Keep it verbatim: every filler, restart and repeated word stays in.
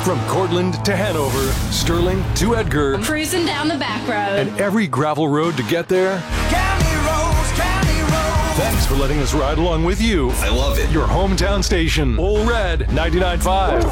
From Cortland to Hanover, Sterling to Edgar, cruising down the back road, and every gravel road to get there. County roads, county roads. Thanks for letting us ride along with you. I love it. Your hometown station, Ole Red ninety-nine point five.